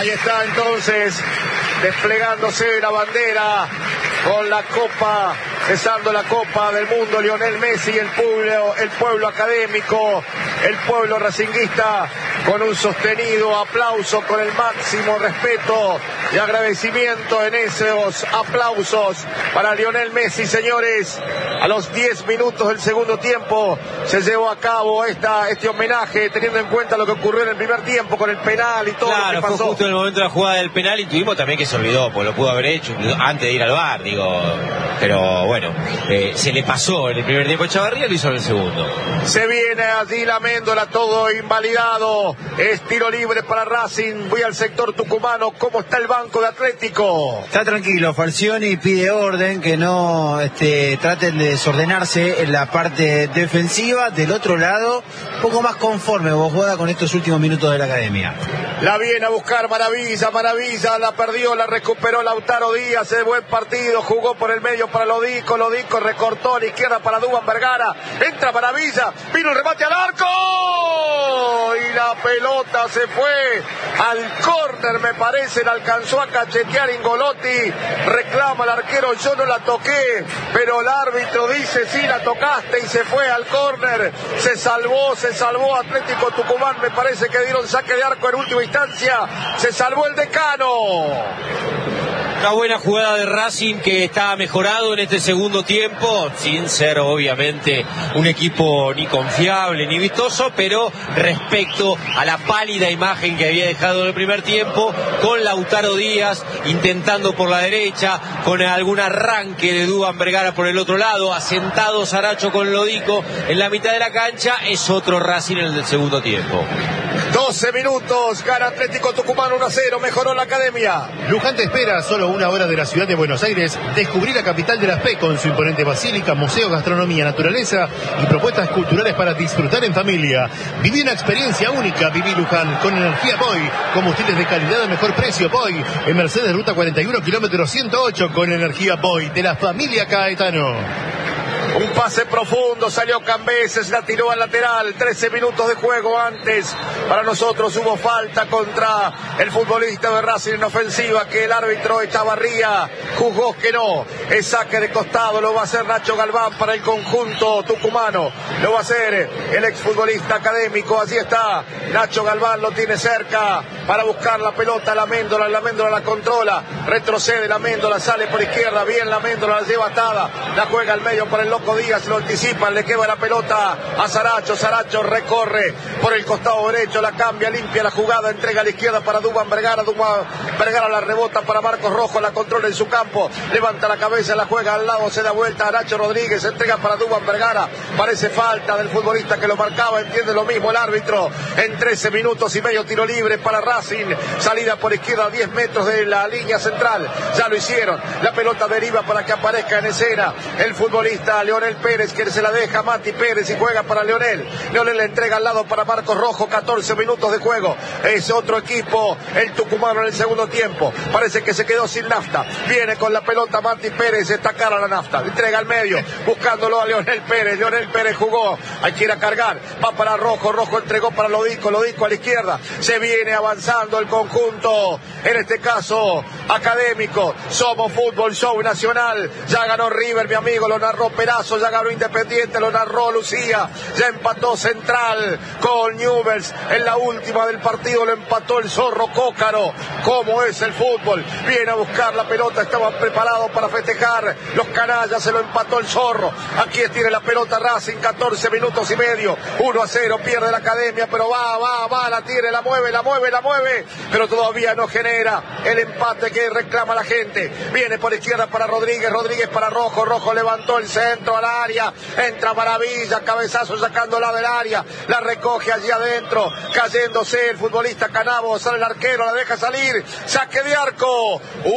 Ahí está entonces desplegándose la bandera con la copa, besando la Copa del Mundo, Lionel Messi, el pueblo académico, el pueblo racinguista, con un sostenido aplauso, con el máximo respeto y agradecimiento en esos aplausos para Lionel Messi, señores. A los 10 minutos del segundo tiempo se llevó a cabo este homenaje, teniendo en cuenta lo que ocurrió en el primer tiempo con el penal y todo lo que pasó. Fue justo en el momento de la jugada del penal y tuvimos también que se olvidó, pues lo pudo haber hecho antes de ir al VAR, pero bueno, se le pasó en el primer tiempo a Chavarría, lo hizo en el segundo. Se viene allí la Méndola, todo invalidado, es tiro libre para Racing. Voy al sector tucumano. ¿Cómo está el banco de Atlético? Está tranquilo, Falcioni pide orden, que no traten de desordenarse en la parte defensiva. Del otro lado, un poco más conforme Bojuada con estos últimos minutos de la academia. La viene a buscar Maravilla, la perdió, la recuperó Lautaro Díaz, de buen partido, jugó por el medio para Lodico recortó a la izquierda para Duván Vergara, entra Maravilla, vino el remate al arco y la pelota se fue al córner, me parece, la alcanzó a cachetear Ingolotti, reclama el arquero, yo no la toqué, pero el árbitro dice sí la tocaste y se fue al córner, se salvó Atlético Tucumán, me parece que dieron saque de arco en última instancia, se salvó el Decano. Una buena jugada de Racing que está mejorado en este segundo tiempo, sin ser obviamente un equipo ni confiable ni vistoso, pero respecto a la pálida imagen que había dejado en el primer tiempo, con Lautaro Díaz intentando por la derecha, con algún arranque de Duván Vergara por el otro lado, asentado Saracho con Lodico en la mitad de la cancha, es otro Racing en el segundo tiempo. 12 minutos, gana Atlético Tucumán 1-0, mejoró la academia. Luján te espera solo una hora de la ciudad de Buenos Aires. Descubrí la capital de las P con su imponente basílica, museo, gastronomía, naturaleza y propuestas culturales para disfrutar en familia. Viví una experiencia única, viví Luján con energía Boy, combustibles de calidad al mejor precio Boy, en Mercedes Ruta 41, kilómetro 108, con energía Boy, de la familia Caetano. Un pase profundo, salió Cambeses, la tiró al lateral, 13 minutos de juego antes. Para nosotros hubo falta contra el futbolista de Racing en ofensiva, que el árbitro Echavarría juzgó que no. Es saque de costado, lo va a hacer Nacho Galván para el conjunto tucumano. Lo va a hacer el exfutbolista académico, así está. Nacho Galván lo tiene cerca para buscar la pelota, la Méndola la controla. Retrocede la Méndola, sale por izquierda, bien la Méndola, la lleva atada. La juega al medio para el Loco Díaz, lo anticipan, le quema la pelota a Saracho, Saracho recorre por el costado derecho, la cambia, limpia la jugada, entrega a la izquierda para Duván Vergara, Vergara la rebota para Marcos Rojo, la controla en su campo, levanta la cabeza, la juega al lado, se da vuelta a Nacho Rodríguez, entrega para Duván Vergara, parece falta del futbolista que lo marcaba, entiende lo mismo el árbitro, en 13 minutos y medio tiro libre para Racing, salida por izquierda a 10 metros de la línea central, ya lo hicieron, la pelota deriva para que aparezca en escena el futbolista Leonel Pérez, que se la deja a Mati Pérez y juega para Leonel le entrega al lado para Marcos Rojo, 14 minutos de juego, es otro equipo el tucumano en el segundo tiempo, parece que se quedó sin nafta, viene con la pelota Mati Pérez, está cara la nafta, entrega al medio, buscándolo a Leonel Pérez jugó, hay que ir a cargar, va para Rojo entregó para Lodico a la izquierda, se viene avanzando el conjunto, en este caso académico, Somos Fútbol Show Nacional, ya ganó River, mi amigo, lo narró Perazo, ya ganó Independiente, lo narró Lucía, ya empató Central con Newell's, en la última del partido lo empató el Zorro Cócaro, como es el fútbol, viene a buscar la pelota, estaban preparados para festejar, los canallas, se lo empató el Zorro, aquí tiene la pelota Racing, 14 minutos y medio, 1-0, pierde la academia, pero va, la tiene, la mueve, pero todavía no genera el empate que reclama la gente, viene por izquierda para Rodríguez para Rojo levantó el centro al área, entra Maravilla, cabezazo sacándola del área, la recoge allí adentro, cayéndose el futbolista Canavo, sale el arquero, la deja salir, saque de arco,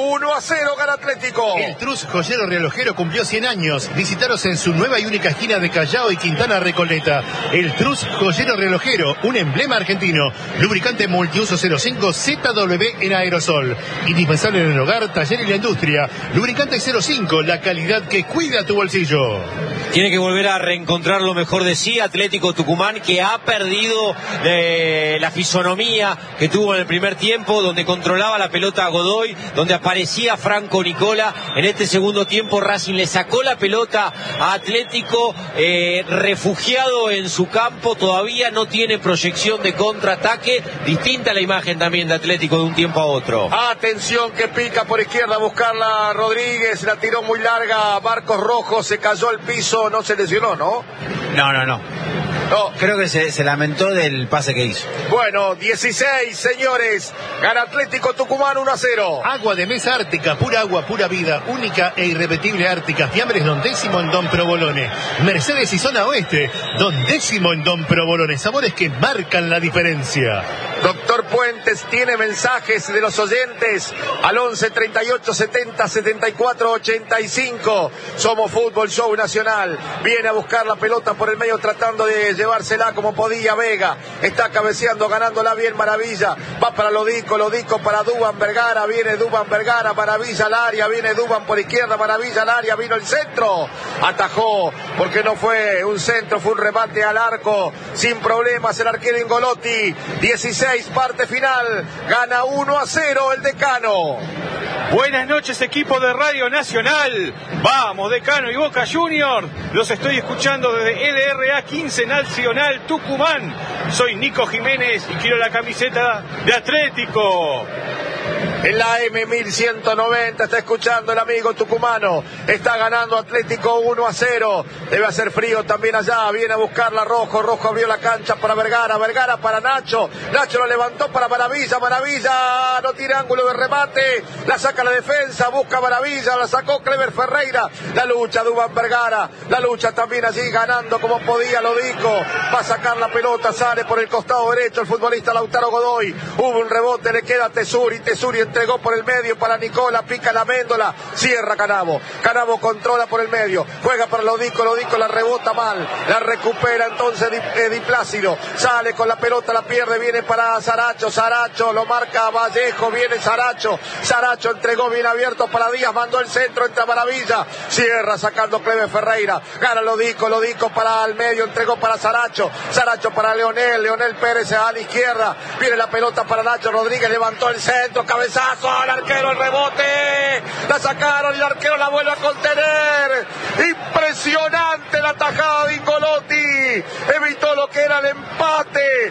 1-0 gana Atlético. El Trus Joyero Relojero cumplió 100 años, visitaros en su nueva y única esquina de Callao y Quintana Recoleta. El Trus Joyero Relojero, un emblema argentino, lubricante multiuso 05 ZW en aerosol, indispensable en en el hogar, taller y la industria. Lubricante 05, la calidad que cuida tu bolsillo. Tiene que volver a reencontrar lo mejor de sí Atlético Tucumán, que ha perdido la fisonomía que tuvo en el primer tiempo, donde controlaba la pelota a Godoy, donde aparecía Franco Nicola. En este segundo tiempo Racing le sacó la pelota a Atlético, refugiado en su campo, todavía no tiene proyección de contraataque. Distinta la imagen también de Atlético de un tiempo a otro. Atención que pica por izquierda a buscarla Rodríguez, la tiró muy larga Marcos Rojo, se cayó al piso, no se lesionó, ¿no? No, creo que se lamentó del pase que hizo. Bueno, 16, señores. Gana Atlético Tucumán 1-0. Agua de mesa Ártica, pura agua, pura vida, única e irrepetible Ártica. Fiambres Don Décimo en Don Provolone. Mercedes y Zona Oeste, Don Décimo en Don Provolone. Sabores que marcan la diferencia. Doctor Puentes tiene mensajes de los oyentes al 11 38 70 74 85. Somos Fútbol Show Nacional. Viene a buscar la pelota por el medio tratando de llevársela como podía Vega. Está cabeceando, ganándola bien Maravilla. Va para Lodico para Duván Vergara. Viene Duván Vergara, Maravilla al área. Viene Duván por izquierda, Maravilla al área. Vino el centro. Atajó porque no fue un centro, fue un remate al arco. Sin problemas el arquero Ingolotti. 16, parte final. Gana 1-0 el Decano. Buenas noches, equipo de Radio Nacional. Vamos, Decano y Boca Junior. Los estoy escuchando desde LRA 15 Nacional Tucumán. Soy Nico Jiménez y quiero la camiseta de Atlético. En la M1190 está escuchando el amigo tucumano. Está ganando Atlético 1-0. Debe hacer frío también allá. Viene a buscarla Rojo. Rojo abrió la cancha para Vergara. Vergara para Nacho. Nacho lo levantó para Maravilla. Maravilla no tira ángulo de remate. La saca la defensa. Busca Maravilla. La sacó Clever Ferreira. La lucha Duván Vergara. La lucha también allí ganando como podía Lodico. Va a sacar la pelota. Sale por el costado derecho el futbolista Lautaro Godoy. Hubo un rebote. Le queda Tesuri. Tesuri entregó por el medio para Nicola, pica la Méndola, cierra Canavo, Canavo controla por el medio, juega para Lodico, Lodico la rebota mal, la recupera entonces Di Plácido, sale con la pelota, la pierde, viene para Saracho, Saracho lo marca Vallejo, viene Saracho, Saracho entregó bien abierto para Díaz, mandó el centro, entra Maravilla, cierra sacando Clever Ferreira, gana Lodico, Lodico para el medio, entregó para Saracho, Saracho para Leonel, Leonel Pérez a la izquierda, viene la pelota para Nacho Rodríguez, levantó el centro, cabezazo al arquero, el rebote, la sacaron y el arquero la vuelve a contener. Impresionante la tajada de Ingolotti, evitó lo que era el empate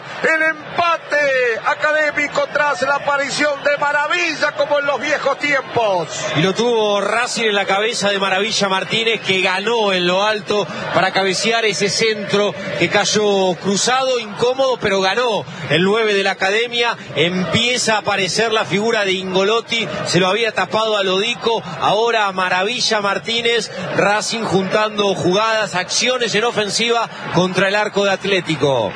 académico tras la aparición de Maravilla como en los viejos tiempos. Y lo tuvo Racing en la cabeza de Maravilla Martínez, que ganó en lo alto para cabecear ese centro que cayó cruzado, incómodo, pero ganó el 9 de la academia. Empieza a aparecer la figura de Ingolotti, se lo había tapado a Lodico, ahora Maravilla Martínez. Racing juntando jugadas, acciones en ofensiva contra el arco de Atlético.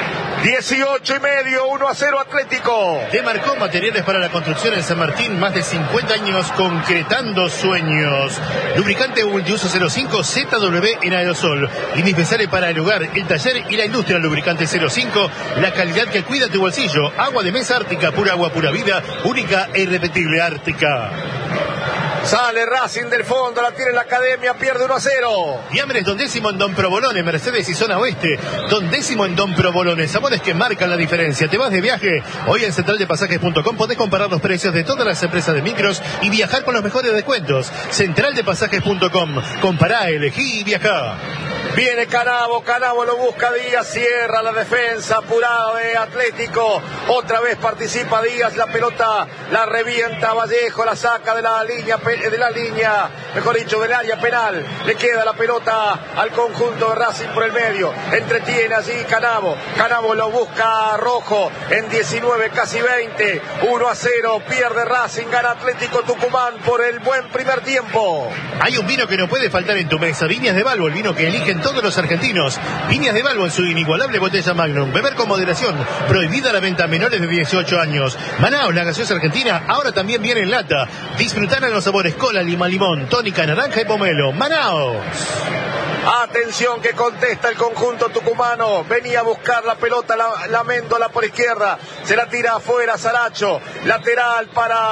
18,5, 1-0 Atlético. Demarcó materiales para la construcción en San Martín, más de 50 años concretando sueños. Lubricante multiuso 05 ZW en aerosol, indispensable para el hogar, el taller y la industria. Lubricante 05, la calidad que cuida tu bolsillo. Agua de mesa Ártica, pura agua, pura vida, única e irrepetible Ártica. Sale Racing del fondo, la tiene la academia, pierde 1-0. Fiambres Don Décimo en Don Provolone, Mercedes y Zona Oeste. Don Décimo en Don Provolone, sabores que marcan la diferencia. ¿Te vas de viaje? Hoy en centraldepasajes.com podés comparar los precios de todas las empresas de micros y viajar con los mejores descuentos. Centraldepasajes.com, compará, elegí y viajá. Viene Canavo, Canavo lo busca Díaz, cierra la defensa apurada de Atlético, otra vez participa Díaz, la pelota la revienta Vallejo, la saca de la línea, mejor dicho, del área penal, le queda la pelota al conjunto de Racing por el medio, entretiene allí Canavo, Canavo lo busca Rojo, en 19, casi 20, 1-0, pierde Racing, gana Atlético Tucumán por el buen primer tiempo. Hay un vino que no puede faltar en tu mesa, Viñas de Balbo, el vino que eligen todos los argentinos. Viñas de Balbo en su inigualable botella Magnum. Beber con moderación. Prohibida la venta a menores de 18 años. Manaos, la gaseosa argentina, ahora también viene en lata. Disfrutar en los sabores cola, lima, limón, tónica, naranja y pomelo. Manaos. Atención que contesta el conjunto tucumano. Venía a buscar la pelota la Méndola por izquierda. Se la tira afuera Saracho. Lateral para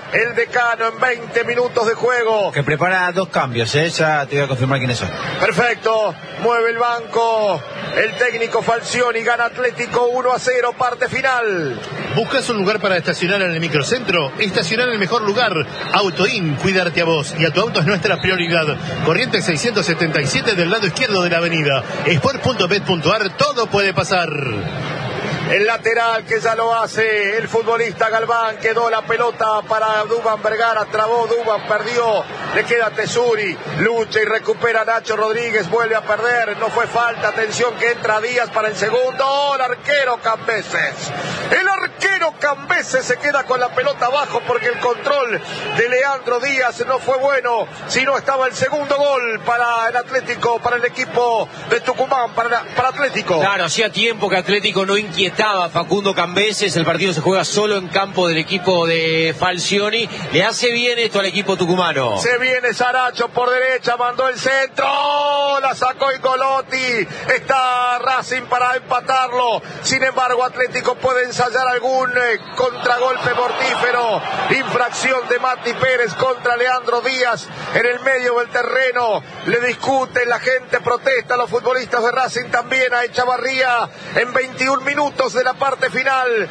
el Decano en 20 minutos de juego. Que prepara 2 cambios, ya te voy a confirmar quiénes son. Perfecto, mueve el banco el técnico Falcioni, gana Atlético 1-0, parte final. ¿Buscas un lugar para estacionar en el microcentro? Estacionar en el mejor lugar. Autoin, cuidarte a vos y a tu auto es nuestra prioridad. Corrientes 677 del lado izquierdo de la avenida. Sport.bet.ar, todo puede pasar. El lateral que ya lo hace el futbolista Galván, quedó la pelota para Duván Vergara, trabó Duván, perdió, le queda Tesuri, lucha y recupera Nacho Rodríguez, vuelve a perder, no fue falta, atención que entra Díaz para el segundo, el arquero Cambeses se queda con la pelota abajo porque el control de Leandro Díaz no fue bueno, sino estaba el segundo gol para el Atlético, para el equipo de Tucumán, para Atlético. Claro, hacía tiempo que Atlético no inquietaba a Facundo Cambeses, el partido se juega solo en campo del equipo de Falcioni, le hace bien esto al equipo tucumano. Se viene Saracho por derecha, mandó el centro, la sacó Ingolotti, está Racing para empatarlo, sin embargo Atlético puede ensayar algún contragolpe mortífero, infracción de Mati Pérez contra Leandro Díaz en el medio del terreno, le discuten, la gente protesta, los futbolistas de Racing también a Echavarría en 21 minutos de la parte final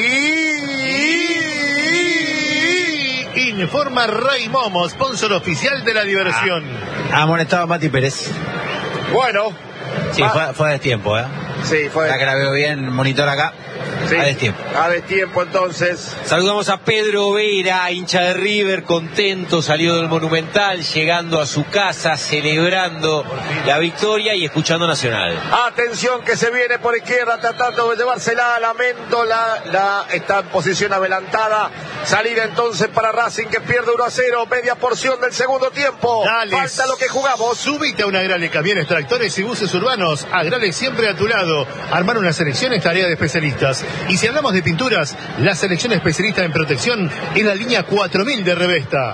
Informa Ray Momo, sponsor oficial de la diversión. Amonestado a Mati Pérez. Bueno. Sí, fue a destiempo, Sí, fue. La que la veo bien, monitor acá. Sí, a destiempo entonces. Saludamos a Pedro Vera, hincha de River, contento, salió del Monumental, llegando a su casa, celebrando la victoria y escuchando Nacional. Atención que se viene por izquierda, tratando de llevársela a Lamento, está en posición adelantada. Salida entonces para Racing que pierde 1-0, media porción del segundo tiempo. Dale, falta lo que jugamos. Subite a una Agrale, camiones, tractores y buses urbanos. Agrale siempre a tu lado. Armar una selección es tarea de especialistas. Y si hablamos de pinturas, la selección especialista en protección es la línea 4000 de Revesta.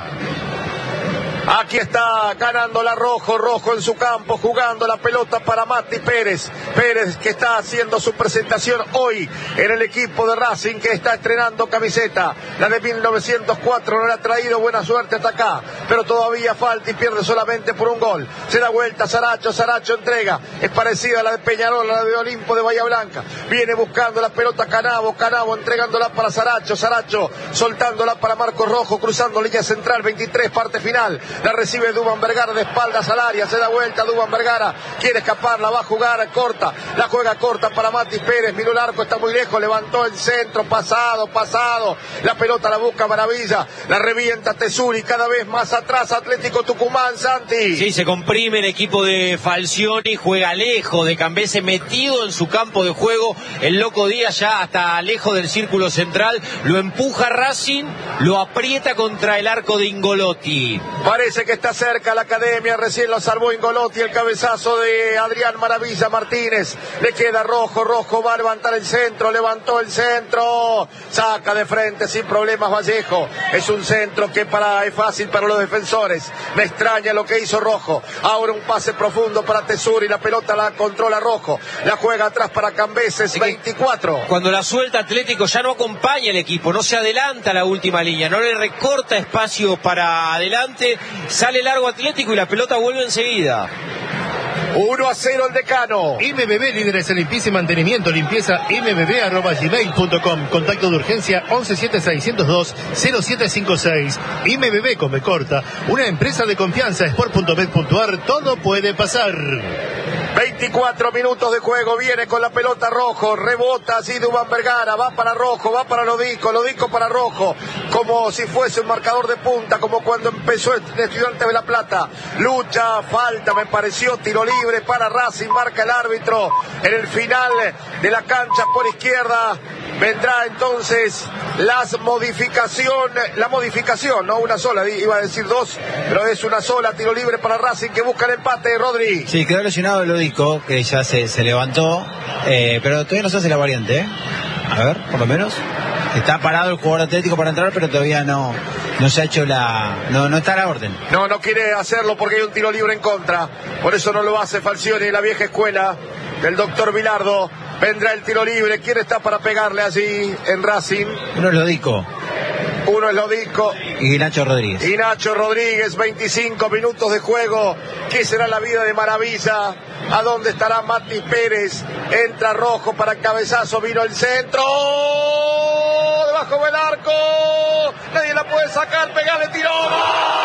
Aquí está ganando la Rojo en su campo, jugando la pelota para Mati Pérez. Pérez que está haciendo su presentación hoy en el equipo de Racing, que está estrenando camiseta. La de 1904 no le ha traído buena suerte hasta acá, pero todavía falta y pierde solamente por un gol. Se da vuelta Saracho entrega. Es parecida a la de Peñarol, la de Olimpo de Bahía Blanca. Viene buscando la pelota Canavo entregándola para Saracho soltándola para Marcos Rojo, cruzando línea central, 23, parte final. La recibe Duván Vergara de espaldas al área, se da vuelta Duván Vergara, quiere escapar, la va a jugar corta, la juega corta para Mati Pérez, miró el arco, está muy lejos, levantó el centro, pasado, la pelota la busca Maravilla, la revienta Tesuri, cada vez más atrás Atlético Tucumán, Santi. Sí, se comprime el equipo de Falcioni, juega lejos de Cambeses, metido en su campo de juego, el Loco Díaz ya hasta lejos del círculo central, lo empuja Racing, lo aprieta contra el arco de Ingolotti. Parece que está cerca la academia, recién lo salvó Ingolotti, el cabezazo de Adrián Maravilla Martínez, le queda Rojo va a levantar el centro, levantó el centro, saca de frente sin problemas Vallejo, es un centro que es fácil para los defensores, me extraña lo que hizo Rojo, ahora un pase profundo para Tesuri, la pelota la controla Rojo, la juega atrás para Cambeses, 24. Cuando la suelta Atlético ya no acompaña el equipo, no se adelanta a la última línea, no le recorta espacio para adelante, sale largo Atlético y la pelota vuelve enseguida. 1-0 el Decano. MBB, líderes en limpieza y mantenimiento, limpieza mbb@gmail.com. Contacto de urgencia 117602-0756. MBB con B corta, una empresa de confianza, sport.bet.ar, todo puede pasar. 24 minutos de juego, viene con la pelota Rojo, rebota así Duván Vergara, va para Rojo, va para Lodico para Rojo, como si fuese un marcador de punta, como cuando empezó el Estudiantes de La Plata, lucha, falta, me pareció, tiro libre para Racing, marca el árbitro, en el final de la cancha por izquierda, vendrá entonces la modificación, no una sola, iba a decir dos, pero es una sola, tiro libre para Racing que busca el empate, Rodri. Sí, quedó lesionado Lodico, que ya se levantó, pero todavía no se hace la variante, A ver, por lo menos. Está parado el jugador Atlético para entrar, pero todavía no se ha hecho no está a la orden. No quiere hacerlo porque hay un tiro libre en contra, por eso no lo hace Falcioni, la vieja escuela del doctor Bilardo. Vendrá el tiro libre, ¿quién está para pegarle allí en Racing? No es Lodico. Uno es Lodico. Y Nacho Rodríguez. Y Nacho Rodríguez, 25 minutos de juego. ¿Qué será la vida de Maravilla? ¿A dónde estará Mati Pérez? Entra Rojo para el cabezazo, vino el centro. Debajo del arco. Nadie la puede sacar, pegale, tiró.